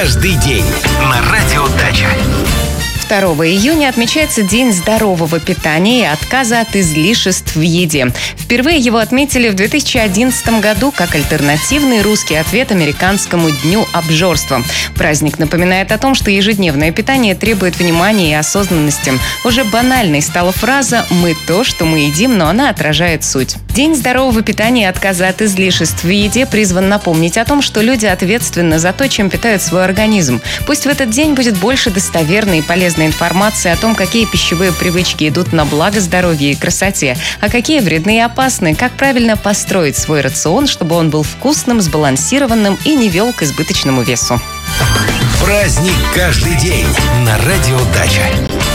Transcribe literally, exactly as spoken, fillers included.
Каждый день на Радио Дача. второго июня отмечается День здорового питания и отказа от излишеств в еде. Впервые его отметили в две тысячи одиннадцатом году как альтернативный русский ответ американскому Дню обжорства. Праздник напоминает о том, что ежедневное питание требует внимания и осознанности. Уже банальной стала фраза «мы то, что мы едим, но она отражает суть». День здорового питания и отказа от излишеств в еде призван напомнить о том, что люди ответственны за то, чем питают свой организм. Пусть в этот день будет больше достоверной и полезной информации о том, какие пищевые привычки идут на благо здоровью и красоте, а какие вредны и опасны, как правильно построить свой рацион, чтобы он был вкусным, сбалансированным и не вел к избыточному весу. Праздник каждый день на Радио Дача.